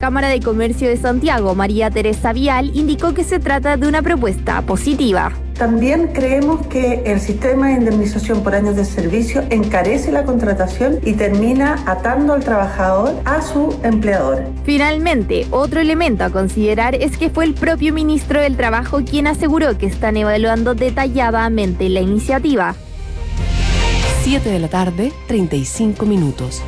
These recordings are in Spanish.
Cámara de Comercio de Santiago, María Teresa Vial, indicó que se trata de una propuesta positiva. También creemos que el sistema de indemnización por años de servicio encarece la contratación y termina atando al trabajador a su empleador. Finalmente, otro elemento a considerar es que fue el propio ministro del Trabajo quien aseguró que están evaluando detalladamente la iniciativa. 7 de la tarde, 35 minutos.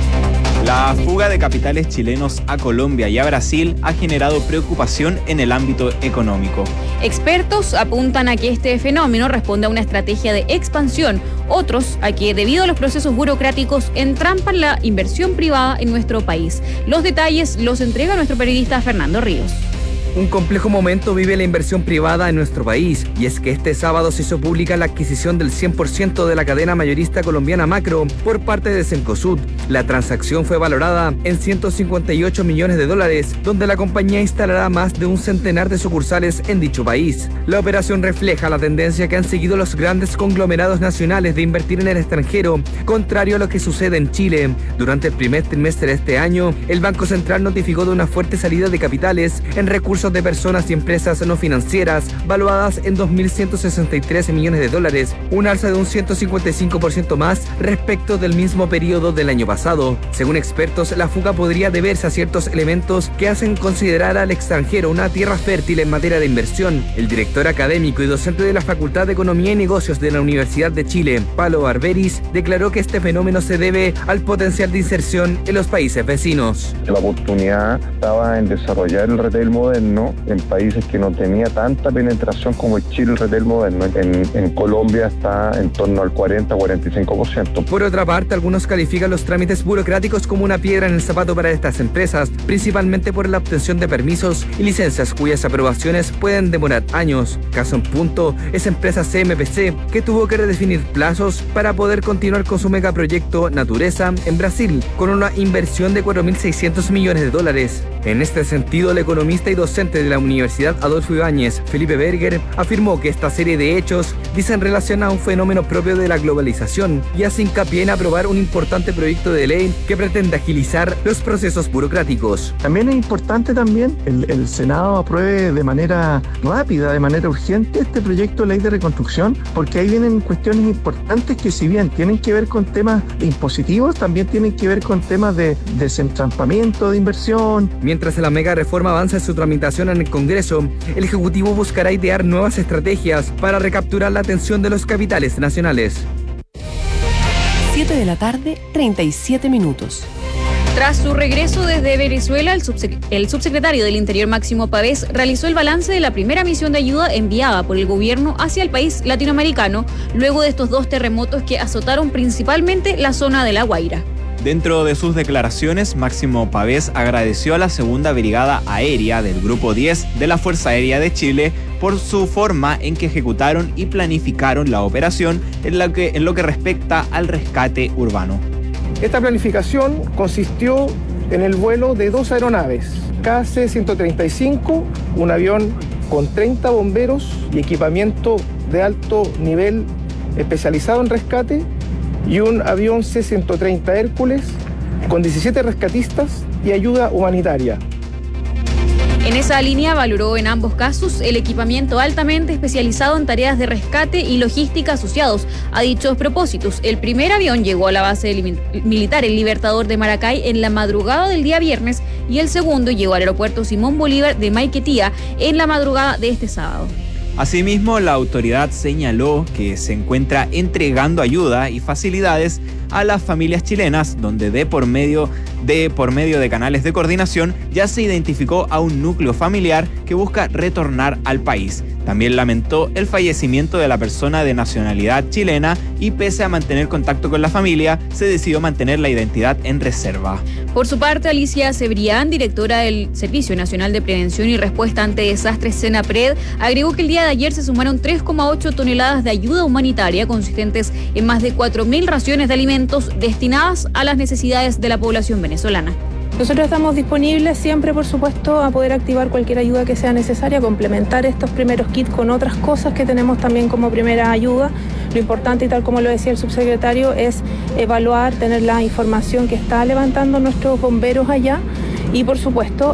La fuga de capitales chilenos a Colombia y a Brasil ha generado preocupación en el ámbito económico. Expertos apuntan a que este fenómeno responde a una estrategia de expansión, otros a que debido a los procesos burocráticos entrampan la inversión privada en nuestro país. Los detalles los entrega nuestro periodista Fernando Ríos. Un complejo momento vive la inversión privada en nuestro país, y es que este sábado se hizo pública la adquisición del 100% de la cadena mayorista colombiana Macro por parte de Cencosud. La transacción fue valorada en $158 millones, donde la compañía instalará más de un centenar de sucursales en dicho país. La operación refleja la tendencia que han seguido los grandes conglomerados nacionales de invertir en el extranjero, contrario a lo que sucede en Chile. Durante el primer trimestre de este año, el Banco Central notificó de una fuerte salida de capitales en recursos de personas y empresas no financieras, valuadas en $2.163 millones, un alza de un 155% más respecto del mismo periodo del año pasado. Según expertos, la fuga podría deberse a ciertos elementos que hacen considerar al extranjero una tierra fértil en materia de inversión. El director académico y docente de la Facultad de Economía y Negocios de la Universidad de Chile, Palo Barberis, declaró que este fenómeno se debe al potencial de inserción en los países vecinos. La oportunidad estaba en desarrollar el retail moderno en países que no tenía tanta penetración como Chile el retail moderno. En Colombia está en torno al 40-45%. Por otra parte, algunos califican los trámites burocráticos como una piedra en el zapato para estas empresas, principalmente por la obtención de permisos y licencias cuyas aprobaciones pueden demorar años. Caso en punto es empresa CMPC, que tuvo que redefinir plazos para poder continuar con su megaproyecto Natureza en Brasil, con una inversión de $4.600 millones. En este sentido, el economista y docente de la Universidad Adolfo Ibáñez, Felipe Berger, afirmó que esta serie de hechos dicen relación a un fenómeno propio de la globalización y hace hincapié en aprobar un importante proyecto de ley que pretende agilizar los procesos burocráticos. También es importante el Senado apruebe de manera rápida, de manera urgente este proyecto de ley de reconstrucción, porque ahí vienen cuestiones importantes que, si bien tienen que ver con temas impositivos, también tienen que ver con temas de desentrampamiento de inversión. Mientras la mega reforma avanza en su tramitación en el Congreso, el Ejecutivo buscará idear nuevas estrategias para recapturar la atención de los capitales nacionales. 7 de la tarde, 37 minutos. Tras su regreso desde Venezuela, el subsecretario del Interior, Máximo Pavés, realizó el balance de la primera misión de ayuda enviada por el gobierno hacia el país latinoamericano, luego de estos 2 terremotos que azotaron principalmente la zona de La Guaira. Dentro de sus declaraciones, Máximo Pavés agradeció a la Segunda Brigada Aérea del Grupo 10 de la Fuerza Aérea de Chile por su forma en que ejecutaron y planificaron la operación en lo que respecta al rescate urbano. Esta planificación consistió en el vuelo de 2 aeronaves, KC-135, un avión con 30 bomberos y equipamiento de alto nivel especializado en rescate, y un avión C-130 Hércules con 17 rescatistas y ayuda humanitaria. En esa línea valoró en ambos casos el equipamiento altamente especializado en tareas de rescate y logística asociados a dichos propósitos. El primer avión llegó a la base militar El Libertador de Maracay en la madrugada del día viernes y el segundo llegó al aeropuerto Simón Bolívar de Maiquetía en la madrugada de este sábado. Asimismo, la autoridad señaló que se encuentra entregando ayuda y facilidades a las familias chilenas, donde por medio de canales de coordinación ya se identificó a un núcleo familiar que busca retornar al país. También lamentó el fallecimiento de la persona de nacionalidad chilena y, pese a mantener contacto con la familia, se decidió mantener la identidad en reserva. Por su parte, Alicia Cebrián, directora del Servicio Nacional de Prevención y Respuesta ante Desastres SENAPRED, agregó que el día de ayer se sumaron 3,8 toneladas de ayuda humanitaria consistentes en más de 4.000 raciones de alimentos destinadas a las necesidades de la población venezolana. Nosotros estamos disponibles siempre, por supuesto, a poder activar cualquier ayuda que sea necesaria, complementar estos primeros kits con otras cosas que tenemos también como primera ayuda. Lo importante, y tal como lo decía el subsecretario, es evaluar, tener la información que está levantando nuestros bomberos allá y, por supuesto,